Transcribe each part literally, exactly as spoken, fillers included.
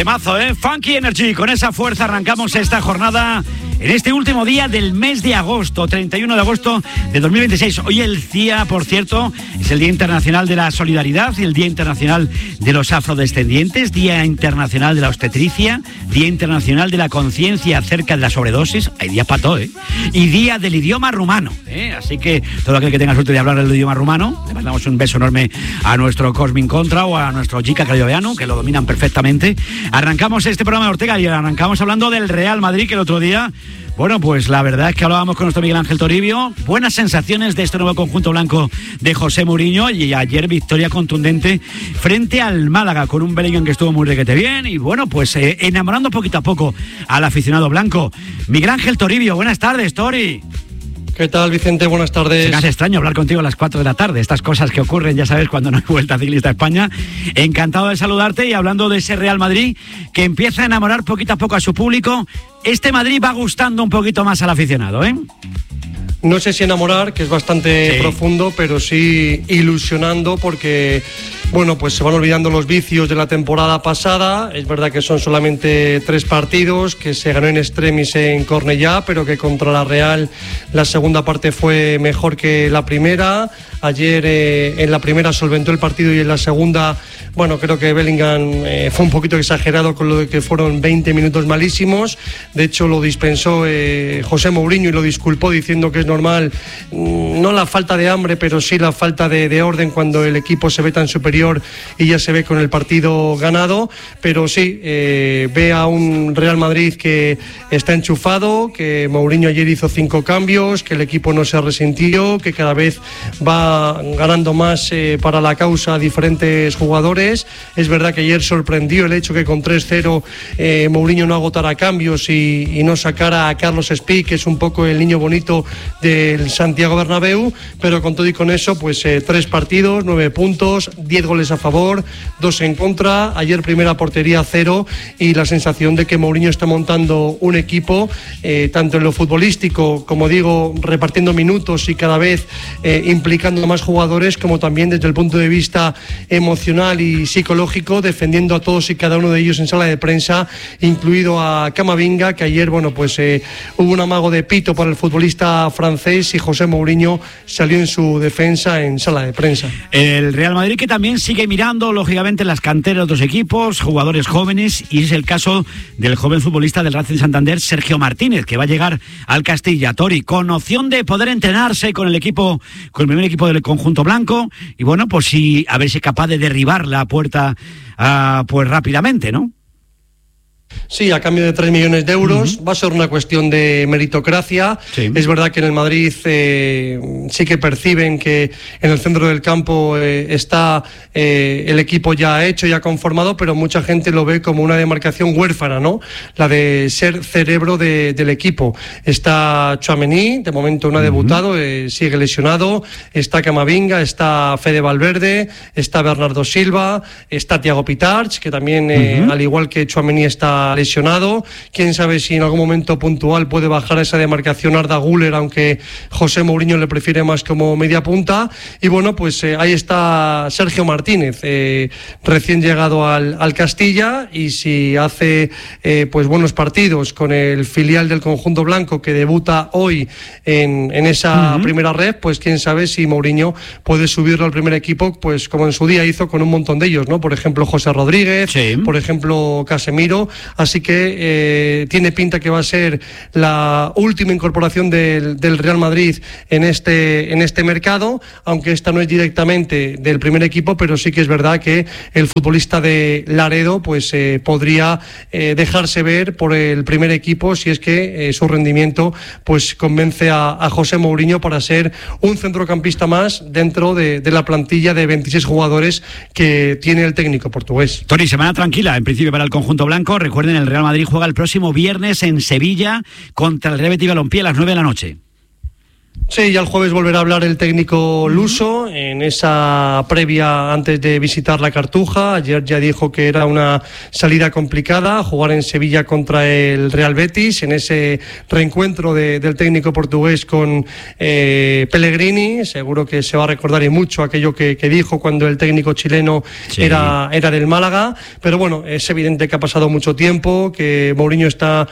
Temazo, ¿eh? Funky Energy. Con esa fuerza arrancamos esta jornada en este último día del mes de agosto, treinta y uno de agosto de dos mil veintiséis. Hoy el día, por cierto, es el Día Internacional de la Solidaridad, el Día Internacional de los Afrodescendientes, Día Internacional de la Obstetricia, Día Internacional de la Conciencia acerca de la sobredosis. Hay días para todo, ¿eh? Y Día del Idioma Rumano, ¿eh? Así que todo aquel que tenga suerte de hablar el idioma rumano, le mandamos un beso enorme a nuestro Cosmin Contra o a nuestro Jica Crayoveanu, que lo dominan perfectamente. Arrancamos este programa de Ortega y arrancamos hablando del Real Madrid, que el otro día, bueno, pues la verdad es que hablábamos con nuestro Miguel Ángel Toribio. Buenas sensaciones de este nuevo conjunto blanco de José Mourinho, y ayer victoria contundente frente al Málaga con un Bellingham que estuvo muy requete bien y bueno, pues eh, enamorando poquito a poco al aficionado blanco. Miguel Ángel Toribio, buenas tardes, Tori. ¿Qué tal, Vicente? Buenas tardes. Se me hace extraño hablar contigo a las cuatro de la tarde. Estas cosas que ocurren, ya sabes, cuando no hay Vuelta Ciclista a España. Encantado de saludarte y hablando de ese Real Madrid que empieza a enamorar poquito a poco a su público. Este Madrid va gustando un poquito más al aficionado, ¿eh? No sé si enamorar, que es bastante sí. profundo, pero sí ilusionando porque, bueno, pues se van olvidando los vicios de la temporada pasada. Es verdad que son solamente tres partidos, que se ganó en extremis en Cornellá, pero que contra la Real la segunda parte fue mejor que la primera. Ayer eh, en la primera solventó el partido y en la segunda, bueno, creo que Bellingham eh, fue un poquito exagerado con lo de que fueron veinte minutos malísimos. De hecho, lo dispensó eh, José Mourinho y lo disculpó diciendo que es normal, no la falta de hambre, pero sí la falta de, de orden cuando el equipo se ve tan superior y ya se ve con el partido ganado. Pero sí, eh, ve a un Real Madrid que está enchufado, que Mourinho ayer hizo cinco cambios, que el equipo no se resintió, que cada vez va ganando más eh, para la causa a diferentes jugadores. Es verdad que ayer sorprendió el hecho que con tres cero eh, Mourinho no agotara cambios y, y no sacara a Carlos Espí, que es un poco el niño bonito del Santiago Bernabéu, pero con todo y con eso, pues eh, tres partidos, nueve puntos, diez goles a favor, dos en contra. Ayer primera portería cero y la sensación de que Mourinho está montando un equipo, eh, tanto en lo futbolístico, como digo, repartiendo minutos y cada vez eh, implicando más jugadores, como también desde el punto de vista emocional y psicológico, defendiendo a todos y cada uno de ellos en sala de prensa, incluido a Camavinga, que ayer, bueno, pues eh, hubo un amago de pito para el futbolista francés y José Mourinho salió en su defensa en sala de prensa. El Real Madrid que también sigue mirando, lógicamente, las canteras de otros equipos, jugadores jóvenes, y es el caso del joven futbolista del Racing Santander, Sergio Martínez, que va a llegar al Castilla, Tori, con opción de poder entrenarse con el equipo, con el primer equipo del conjunto blanco, y bueno, pues sí, a ver si es capaz de derribar la puerta uh, pues rápidamente, ¿no? Sí, a cambio de tres millones de euros. Uh-huh. Va a ser una cuestión de meritocracia. Sí. Es verdad que en el Madrid eh, sí que perciben que en el centro del campo eh, está eh, el equipo ya hecho, ya conformado, pero mucha gente lo ve como una demarcación huérfana, ¿no? La de ser cerebro de, del equipo. Está Tchouaméni, de momento no ha debutado, uh-huh. eh, sigue lesionado. Está Camavinga, está Fede Valverde, está Bernardo Silva, está Thiago Pitarch, que también, eh, uh-huh. al igual que Tchouaméni, está lesionado. Quién sabe si en algún momento puntual puede bajar a esa demarcación Arda Güler, aunque José Mourinho le prefiere más como media punta. Y bueno, pues eh, ahí está Sergio Martínez, eh, recién llegado al, al Castilla, y si hace eh, pues buenos partidos con el filial del conjunto blanco que debuta hoy en, en esa uh-huh. primera red, pues quién sabe si Mourinho puede subirlo al primer equipo, pues como en su día hizo con un montón de ellos, ¿no? Por ejemplo, José Rodríguez, sí. por ejemplo, Casemiro. Así que eh, tiene pinta que va a ser la última incorporación del, del Real Madrid en este, en este mercado, aunque esta no es directamente del primer equipo, pero sí que es verdad que el futbolista de Laredo pues eh, podría eh, dejarse ver por el primer equipo si es que eh, su rendimiento pues convence a, a José Mourinho para ser un centrocampista más dentro de, de la plantilla de veintiséis jugadores que tiene el técnico portugués. Tony, semana tranquila en principio para el conjunto blanco. Recuerden, el Real Madrid juega el próximo viernes en Sevilla contra el Real Betis Balompié a las nueve de la noche. Sí, ya el jueves volverá a hablar el técnico luso en esa previa antes de visitar la Cartuja. Ayer ya dijo que era una salida complicada jugar en Sevilla contra el Real Betis, en ese reencuentro de, del técnico portugués con eh, Pellegrini. Seguro que se va a recordar y mucho aquello que, que dijo cuando el técnico chileno sí. era, era del Málaga. Pero bueno, es evidente que ha pasado mucho tiempo, que Mourinho está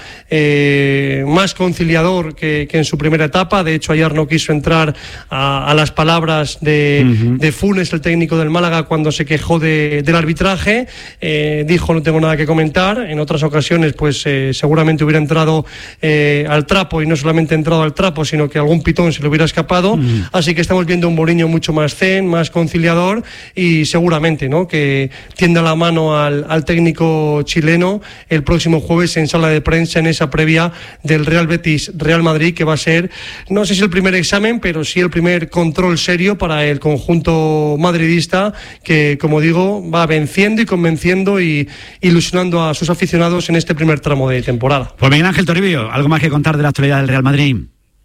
eh, más conciliador que, que en su primera etapa. De hecho, ayer no quiso entrar a, a las palabras de, uh-huh. de Funes, el técnico del Málaga, cuando se quejó de, del arbitraje. Eh, dijo: no tengo nada que comentar. En otras ocasiones pues eh, seguramente hubiera entrado eh, al trapo, y no solamente entrado al trapo, sino que algún pitón se le hubiera escapado. Uh-huh. Así que estamos viendo un Mourinho mucho más zen, más conciliador, y seguramente, ¿no?, que tienda la mano al, al técnico chileno el próximo jueves en sala de prensa, en esa previa del Real Betis Real Madrid, que va a ser, no sé si el primer examen, pero sí el primer control serio para el conjunto madridista, que, como digo, va venciendo y convenciendo y ilusionando a sus aficionados en este primer tramo de temporada. Pues Miguel Ángel Toribio, ¿algo más que contar de la actualidad del Real Madrid?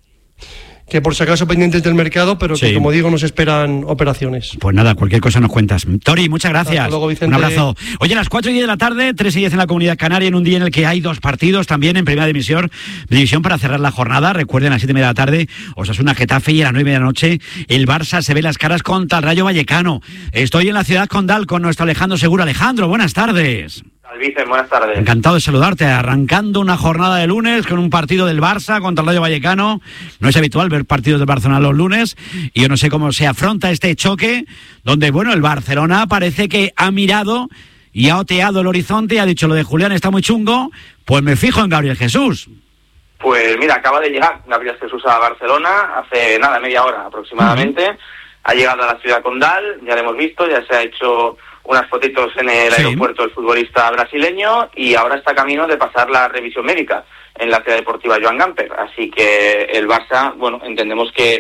Que por si acaso pendientes del mercado, pero sí. que, como digo, nos esperan operaciones. Pues nada, cualquier cosa nos cuentas. Tori, muchas gracias. Hasta luego, Vicente. Un abrazo. Oye, a las cuatro y diez de la tarde, tres y diez en la Comunidad Canaria, en un día en el que hay dos partidos también en Primera División, división para cerrar la jornada. Recuerden, a las siete y media de la tarde, Osasuna Getafe, y a las nueve de la noche, el Barça se ve las caras contra el Rayo Vallecano. Estoy en la ciudad condal con nuestro Alejandro Segura. Alejandro, buenas tardes. Vicen, buenas tardes. Encantado de saludarte, arrancando una jornada de lunes con un partido del Barça contra el Rayo Vallecano. No es habitual ver partidos del Barcelona los lunes, y yo no sé cómo se afronta este choque, donde, bueno, el Barcelona parece que ha mirado y ha oteado el horizonte y ha dicho: lo de Julián está muy chungo, pues me fijo en Gabriel Jesús. Pues mira, acaba de llegar Gabriel Jesús a Barcelona hace nada, media hora aproximadamente. Uh-huh. Ha llegado a la ciudad condal, ya lo hemos visto, ya se ha hecho unas fotitos en el sí. aeropuerto del futbolista brasileño, y ahora está camino de pasar la revisión médica en la ciudad deportiva Joan Gamper. Así que el Barça, bueno, entendemos que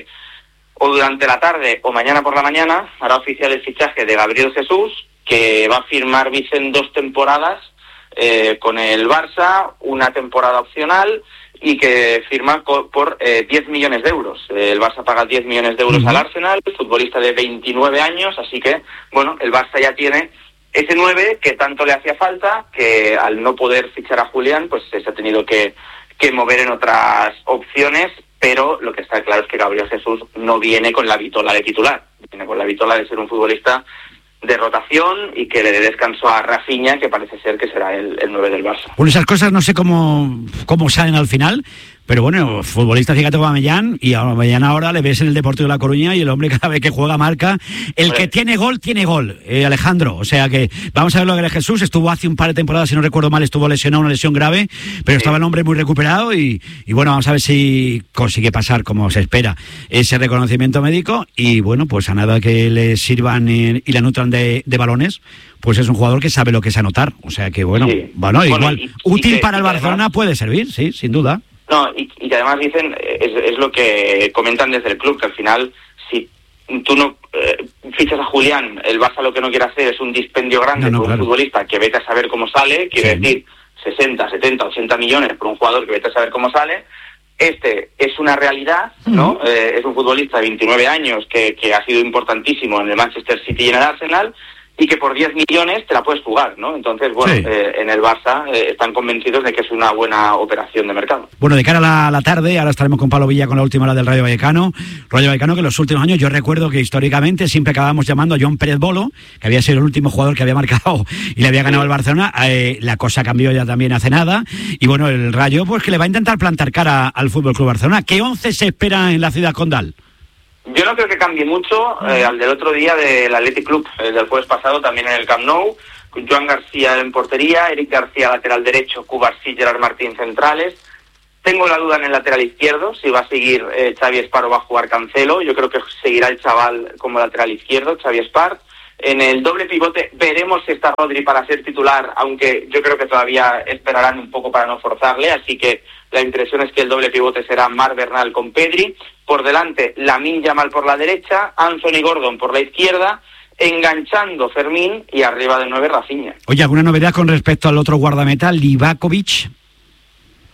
o durante la tarde o mañana por la mañana hará oficial el fichaje de Gabriel Jesús, que va a firmar, Vicen, dos temporadas eh, con el Barça, una temporada opcional, y que firma por, por eh, diez millones de euros. El Barça paga diez millones de euros uh-huh. al Arsenal, futbolista de veintinueve años, así que, bueno, el Barça ya tiene ese nueve que tanto le hacía falta, que al no poder fichar a Julián, pues se ha tenido que, que mover en otras opciones, pero lo que está claro es que Gabriel Jesús no viene con la vitola de titular, viene con la vitola de ser un futbolista de rotación y que le dé descanso a Rafinha, que parece ser que será el, el nueve del Barça. Bueno, esas cosas no sé cómo, cómo salen al final, pero bueno, futbolista, fíjate, Aubameyang, y a Aubameyang ahora le ves en el Deportivo de La Coruña, y el hombre cada vez que juega marca. El Hombre. que tiene gol, tiene gol, eh, Alejandro. O sea que vamos a ver lo que Jesús. Estuvo hace un par de temporadas, si no recuerdo mal, estuvo lesionado, una lesión grave, pero sí. estaba el hombre muy recuperado, y, y bueno, vamos a ver si consigue pasar, como se espera, ese reconocimiento médico, y bueno, pues a nada que le sirvan y, y la nutran de, de balones, pues es un jugador que sabe lo que es anotar. O sea que bueno, sí. bueno, igual, bueno, y, útil y que, para el Barcelona además puede servir, sí, sin duda. No, y, y además dicen, es, es lo que comentan desde el club, que al final, si tú no eh, fichas a Julián, el Barça lo que no quiere hacer es un dispendio grande no, no, por claro. un futbolista que vete a saber cómo sale, quiere sí. decir sesenta, setenta, ochenta millones por un jugador que vete a saber cómo sale. Este es una realidad, ¿no? Uh-huh. Eh, es un futbolista de veintinueve años que, que ha sido importantísimo en el Manchester City y en el Arsenal, y que por diez millones te la puedes jugar, ¿no? Entonces, bueno, sí. eh, en el Barça eh, están convencidos de que es una buena operación de mercado. Bueno, de cara a la, a la tarde, ahora estaremos con Pablo Villa con la última hora del Rayo Vallecano. Rayo Vallecano que en los últimos años, yo recuerdo que históricamente siempre acabábamos llamando a John Pérez Bolo, que había sido el último jugador que había marcado y le había ganado sí. el Barcelona. Eh, la cosa cambió ya también hace nada. Y bueno, el Rayo, pues que le va a intentar plantar cara al Fútbol Club Barcelona. ¿Qué once se espera en la ciudad condal? Yo no creo que cambie mucho eh, al del otro día del Athletic Club, el del jueves pasado, también en el Camp Nou, con Joan García en portería, Eric García lateral derecho, Cubarsí, Gerard Martín centrales. Tengo la duda en el lateral izquierdo, si va a seguir eh, Xavi Espar o va a jugar Cancelo. Yo creo que seguirá el chaval como lateral izquierdo, Xavi Espar. En el doble pivote veremos si está Rodri para ser titular, aunque yo creo que todavía esperarán un poco para no forzarle, así que la impresión es que el doble pivote será Marc Bernal con Pedri. Por delante, Lamine Yamal por la derecha, Anthony Gordon por la izquierda, enganchando Fermín, y arriba de nueve Rafinha. Oye, ¿alguna novedad con respecto al otro guardameta, Livakovic?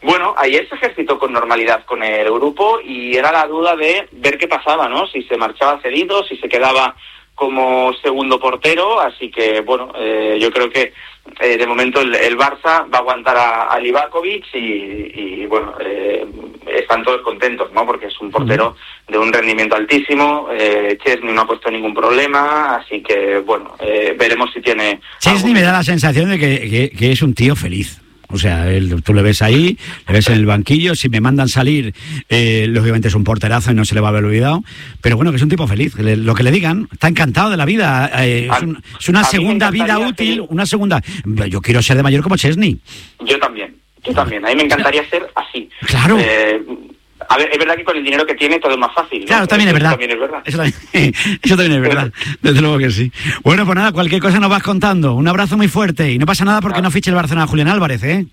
Bueno, ayer se ejercitó con normalidad con el grupo y era la duda de ver qué pasaba, ¿no? Si se marchaba cedido, si se quedaba como segundo portero, así que bueno, eh, yo creo que eh, de momento el, el Barça va a aguantar a, a Livakovic y, y bueno, eh, están todos contentos, ¿no? Porque es un portero de un rendimiento altísimo, eh, Chesney no ha puesto ningún problema, así que bueno, eh, veremos si tiene... Chesney algún... me da la sensación de que, que, que es un tío feliz. O sea, él, tú le ves ahí, le ves en el banquillo, si me mandan salir, eh, lógicamente es un porterazo y no se le va a haber olvidado, pero bueno, que es un tipo feliz, le, lo que le digan, está encantado de la vida, eh, es, un, es una segunda vida útil, que... una segunda... Yo quiero ser de mayor como Chesney. Yo también, yo también, a mí me encantaría ser así. Claro. Eh, A ver, es verdad que con el dinero que tiene todo es más fácil, ¿no? Claro, también es verdad. También es verdad. Eso también, eso también es verdad, desde luego que sí. Bueno, pues nada, cualquier cosa nos vas contando. Un abrazo muy fuerte y no pasa nada porque claro. no fiche el Barcelona a Julián Álvarez, ¿eh?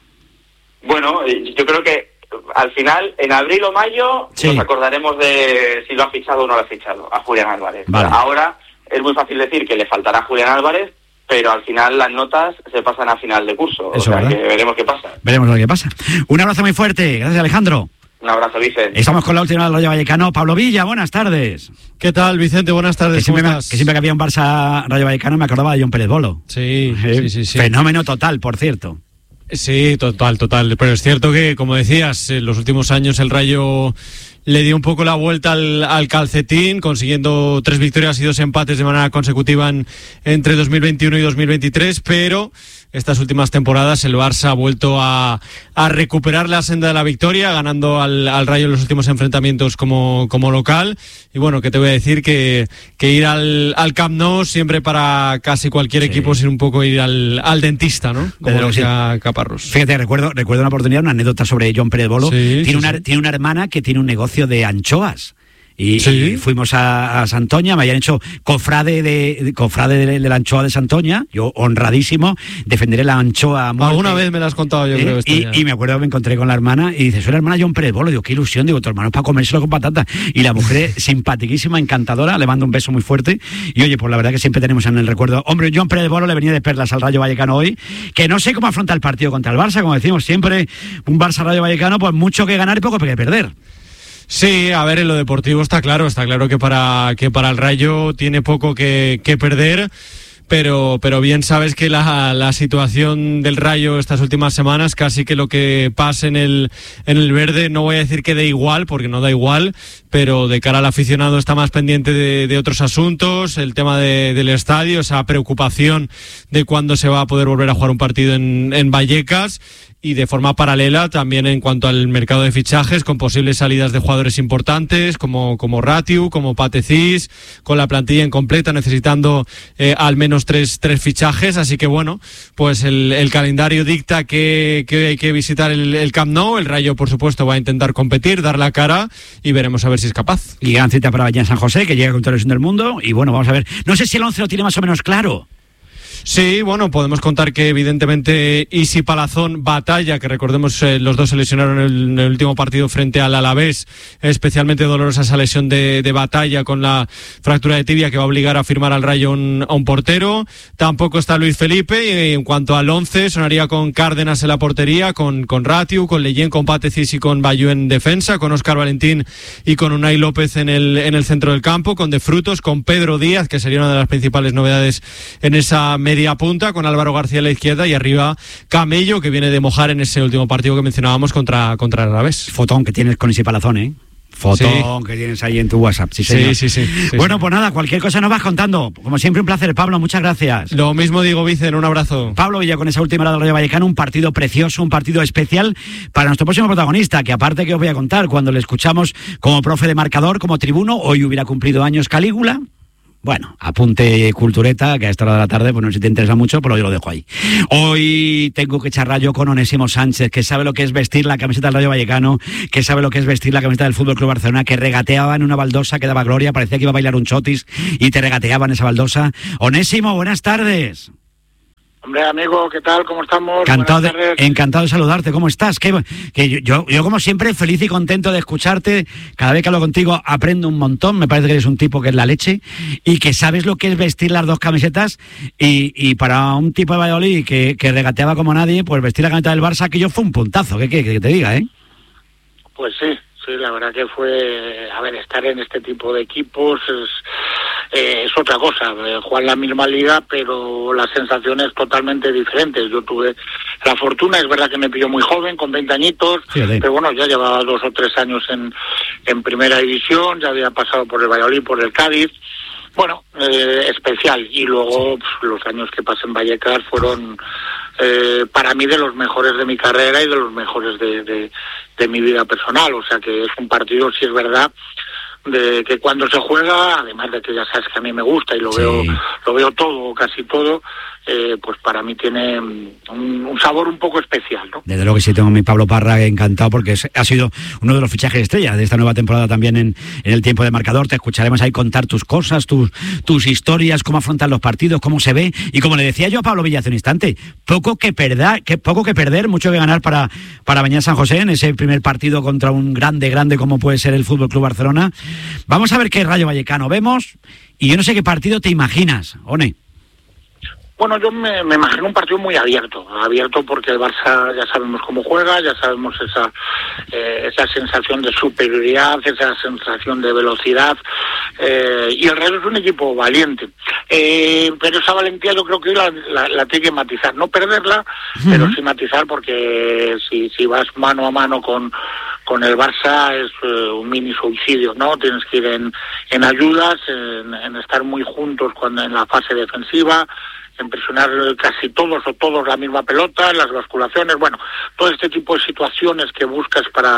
Bueno, yo creo que al final, en abril o mayo, sí. nos acordaremos de si lo ha fichado o no lo ha fichado a Julián Álvarez. Vale. Ahora es muy fácil decir que le faltará a Julián Álvarez, pero al final las notas se pasan a final de curso. Eso, o sea, ¿verdad? Que veremos qué pasa. Veremos lo que pasa. Un abrazo muy fuerte. Gracias, Alejandro. Un abrazo, Vicente. Estamos con la última del Rayo Vallecano. Pablo Villa, buenas tardes. ¿Qué tal, Vicente? Buenas tardes. Que siempre, me, que siempre que había un Barça Rayo Vallecano me acordaba de John Pérez Bolo. Sí, eh, sí, sí, sí. Fenómeno total, por cierto. Sí, total, total. Pero es cierto que, como decías, en los últimos años el Rayo le dio un poco la vuelta al, al calcetín, consiguiendo tres victorias y dos empates de manera consecutiva en, entre dos mil veintiuno y dos mil veintitrés, pero estas últimas temporadas el Barça ha vuelto a, a recuperar la senda de la victoria, ganando al, al Rayo en los últimos enfrentamientos como, como local. Y bueno, que te voy a decir que, que ir al, al Camp Nou siempre para casi cualquier sí. equipo sin un poco ir al, al dentista, ¿no? Como lo decía sí. Caparrós. Fíjate, recuerdo, recuerdo una oportunidad, una anécdota sobre John Pérez Bolo. Sí, tiene, sí, una, sí. tiene una hermana que tiene un negocio de anchoas. Y, ¿Sí? y fuimos a, a Santoña, me habían hecho cofrade de, de cofrade de, de la anchoa de Santoña, yo honradísimo, defenderé la anchoa a muerte. Alguna vez me la has contado yo, ¿Eh? creo. Y, y me acuerdo que me encontré con la hermana y dice, soy la hermana John Pérez Bolo, digo, qué ilusión, digo, tu hermano es para comérselo con patata. Y la mujer simpatiquísima, encantadora, le mando un beso muy fuerte. Y oye, pues la verdad que siempre tenemos en el recuerdo, hombre, John Pérez Bolo le venía de perlas al Rayo Vallecano hoy, que no sé cómo afronta el partido contra el Barça, como decimos siempre, un Barça-Rayo Vallecano, pues mucho que ganar y poco que perder. Sí, a ver, en lo deportivo está claro, está claro que para que para el Rayo tiene poco que, que perder, pero pero bien sabes que la, la situación del Rayo estas últimas semanas, casi que lo que pase en el en el verde, no voy a decir que da igual, porque no da igual, pero de cara al aficionado está más pendiente de, de otros asuntos, el tema de, del estadio, esa preocupación de cuándo se va a poder volver a jugar un partido en, en Vallecas. Y de forma paralela también en cuanto al mercado de fichajes, con posibles salidas de jugadores importantes como, como Ratiu, como Patecís, con la plantilla incompleta, necesitando eh, al menos tres, tres fichajes. Así que bueno, pues el, el calendario dicta que, que hay que visitar el, el Camp Nou. El Rayo, por supuesto, va a intentar competir, dar la cara y veremos a ver si es capaz. Y gran cita para Vallecano San José, que llega con televisión del mundo. Y bueno, vamos a ver. No sé si el once lo tiene más o menos claro. Sí, bueno, podemos contar que evidentemente Isi Palazón, Batalla, que recordemos eh, los dos se lesionaron en el, en el último partido frente al Alavés, especialmente dolorosa esa lesión de, de Batalla con la fractura de tibia que va a obligar a firmar al Rayo un, a un portero. Tampoco está Luis Felipe, y en cuanto al once sonaría con Cárdenas en la portería, con, con Ratiu, con Leyen, con Patecís y con Bayú en defensa, con Óscar Valentín y con Unai López en el, en el centro del campo, con De Frutos, con Pedro Díaz, que sería una de las principales novedades en esa media punta, con Álvaro García a la izquierda, y arriba Camello, que viene de mojar en ese último partido que mencionábamos contra, contra el Alavés. Fotón que tienes con Isi Palazón, ¿eh? Fotón sí. que tienes ahí en tu WhatsApp. Sí, sí, sí, sí, sí. Bueno, sí. pues nada, cualquier cosa nos vas contando. Como siempre, un placer, Pablo, muchas gracias. Lo mismo digo, Vicen, un abrazo. Pablo Villa con esa última hora del Rayo Vallecano, un partido precioso, un partido especial para nuestro próximo protagonista, que aparte que os voy a contar, cuando le escuchamos como profe de marcador, como tribuno, hoy hubiera cumplido años Calígula. Bueno, apunte cultureta, que a esta hora de la tarde, pues no sé si te interesa mucho, pero yo lo dejo ahí. Hoy tengo que charlar yo con Onésimo Sánchez, que sabe lo que es vestir la camiseta del Rayo Vallecano, que sabe lo que es vestir la camiseta del Fútbol Club Barcelona, que regateaba en una baldosa que daba gloria, parecía que iba a bailar un chotis y te regateaba en esa baldosa. Onésimo, buenas tardes. Hombre, amigo, ¿qué tal? ¿Cómo estamos? Encantado de, encantado de saludarte, ¿cómo estás? Que, que yo, yo, yo, como siempre, feliz y contento de escucharte. Cada vez que hablo contigo aprendo un montón, me parece que eres un tipo que es la leche y que sabes lo que es vestir las dos camisetas y, y para un tipo de Valladolid que, que regateaba como nadie, pues vestir la camiseta del Barça, que yo fue un puntazo, que, que, que te diga, ¿eh? Pues sí. Sí, la verdad que fue, a ver, estar en este tipo de equipos es, eh, es otra cosa, eh, jugar la misma liga, pero las sensaciones totalmente diferentes. Yo tuve la fortuna, es verdad que me pilló muy joven, con veinte añitos, sí, sí. Pero bueno, ya llevaba dos o tres años en, en primera división, ya había pasado por el Valladolid, por el Cádiz. Bueno, eh, especial. Y luego pues, los años que pasé en Vallecas fueron eh, para mí de los mejores de mi carrera y de los mejores de, de, de mi vida personal. O sea que es un partido, si es verdad, de que cuando se juega, además de que ya sabes que a mí me gusta y lo sí. veo lo veo todo, casi todo, eh, pues para mí tiene un, un sabor un poco especial, ¿no? Desde luego que sí, tengo a mi Pablo Parra encantado porque es, ha sido uno de los fichajes estrella de esta nueva temporada también en, en el tiempo de marcador. Te escucharemos ahí contar tus cosas, tus, tus historias, cómo afrontar los partidos, cómo se ve. Y como le decía yo a Pablo Villa hace un instante, poco que perder, que, poco que perder, mucho que ganar para, para Beñat San José en ese primer partido contra un grande, grande como puede ser el F C Barcelona. Vamos a ver qué Rayo Vallecano vemos y yo no sé qué partido te imaginas, One. Bueno, yo me, me imagino un partido muy abierto, abierto porque el Barça ya sabemos cómo juega, ya sabemos esa eh, esa sensación de superioridad, esa sensación de velocidad, eh, y el Rayo es un equipo valiente, eh, pero esa valentía yo creo que la, la, la tiene que matizar, no perderla, uh-huh. pero sí matizar porque si, si vas mano a mano con con el Barça es eh, un mini suicidio, ¿no? Tienes que ir en, en ayudas, en, en estar muy juntos cuando en la fase defensiva, en presionar casi todos o todos la misma pelota, las basculaciones, bueno, todo este tipo de situaciones que buscas para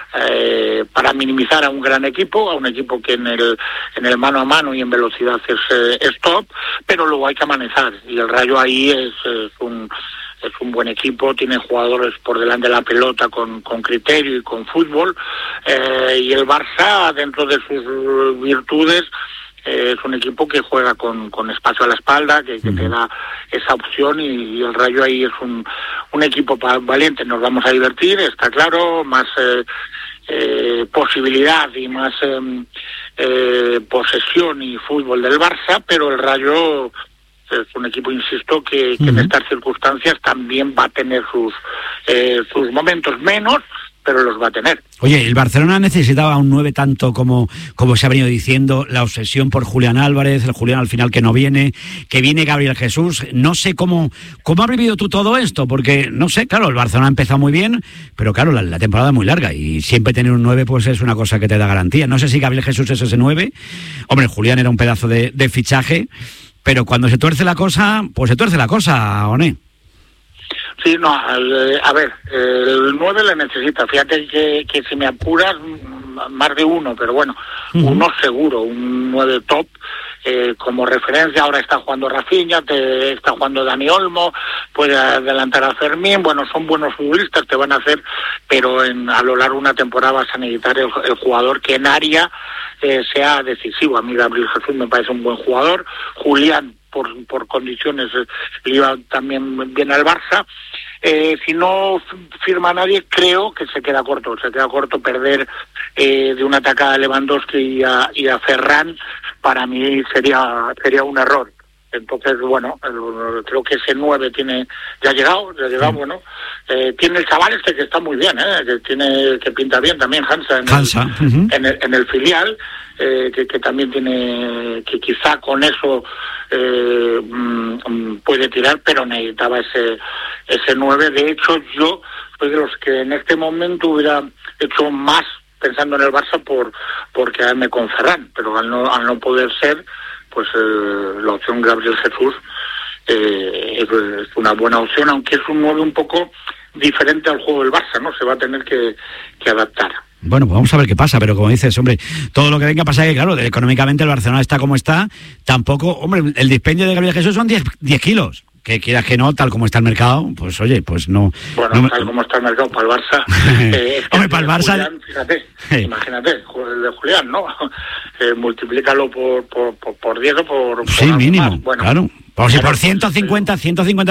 eh, para minimizar a un gran equipo, a un equipo que en el en el mano a mano y en velocidad es, eh, es top, pero luego hay que amanecer, y el Rayo ahí es, es un es un buen equipo, tiene jugadores por delante de la pelota con, con criterio y con fútbol, eh, y el Barça, dentro de sus virtudes, eh, es un equipo que juega con, con espacio a la espalda, que, que te da esa opción, y, y el Rayo ahí es un, un equipo valiente. Nos vamos a divertir, está claro, más eh, eh, posibilidad y más eh, eh, posesión y fútbol del Barça, pero el Rayo es un equipo, insisto, que, que uh-huh. en estas circunstancias también va a tener sus eh, sus momentos menos, pero los va a tener. Oye, el Barcelona necesitaba un nueve tanto como, como se ha venido diciendo, la obsesión por Julián Álvarez, el Julián al final que no viene, que viene Gabriel Jesús. No sé cómo, cómo has vivido tú todo esto, porque, no sé, claro, el Barcelona ha empezado muy bien, pero claro, la, la temporada es muy larga y siempre tener un nueve pues es una cosa que te da garantía. No sé si Gabriel Jesús es ese nueve. Hombre, Julián era un pedazo de, de fichaje, pero cuando se tuerce la cosa, pues se tuerce la cosa, ¿o no? Sí, no, a ver, el nueve le necesita. Fíjate que, que si me apuras, más de uno, pero bueno, uh-huh. uno seguro, un nueve top. Eh, como referencia, ahora está jugando Rafinha, te está jugando Dani Olmo, puede adelantar a Fermín. Bueno, son buenos futbolistas, te van a hacer, pero en, a lo largo de una temporada vas a necesitar el, el jugador que en área eh, sea decisivo. A mí Gabriel Jesús me parece un buen jugador. Julián, por, por condiciones, eh, iba también bien al Barça. Eh, si no firma a nadie, creo que se queda corto. Se queda corto perder eh, de una atacada a Lewandowski y a, y a Ferran. Para mí sería sería un error. Entonces, bueno, creo que ese nueve tiene ya ha llegado, ya ha llegado, sí. bueno. Eh, tiene el chaval este que está muy bien, ¿eh? que tiene que pinta bien también, Hansa, en, Hansa. El, Uh-huh. en, el, en el filial, eh, que, que también tiene, que quizá con eso eh, mm, puede tirar, pero necesitaba ese ese nueve. De hecho, yo soy de los que en este momento hubiera hecho más pensando en el Barça por, por quedarme con Ferran, pero al no, al no poder ser, pues eh, la opción Gabriel Jesús eh, es, es una buena opción, aunque es un nueve un poco diferente al juego del Barça, ¿no? Se va a tener que, que adaptar. Bueno, pues vamos a ver qué pasa, pero como dices, hombre, todo lo que venga pasa que, claro, económicamente el Barcelona está como está, tampoco, hombre, el dispendio de Gabriel Jesús son diez kilos. Que quieras que no, tal como está el mercado, pues oye, pues no... Bueno, no, tal como está el mercado para el Barça... Eh, es que Hombre, para el Barça... Julián, fíjate, sí. imagínate, el de Julián, ¿no? Eh, multiplícalo por, por, por, por diez o por... Sí, por mínimo, más. Bueno, claro. Por si claro, por ciento cincuenta, ciento cincuenta